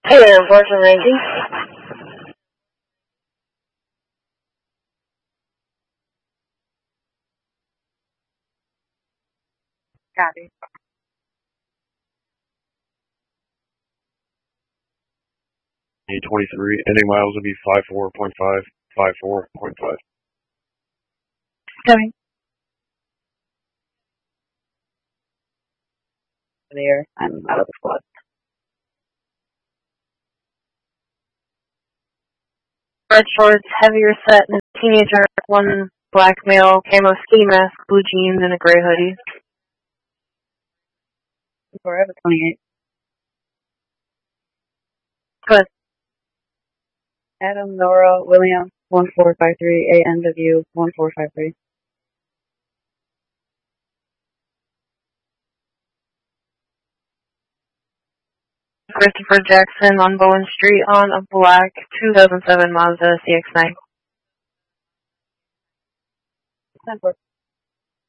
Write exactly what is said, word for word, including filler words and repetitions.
Hey there, Enforcement Ranging. Copy. A twenty-three, ending miles will be five four point five, five four point five. Coming. There, I'm out of the squad. Red shorts, heavier set, and a teenager, one black male, camo ski mask, blue jeans, and a gray hoodie. Forever twenty-eight. Good. Adam, Nora, William, one four five three, A N W, one four five three. Christopher Jackson on Bowen Street on a black two thousand seven Mazda C X nine. ten four.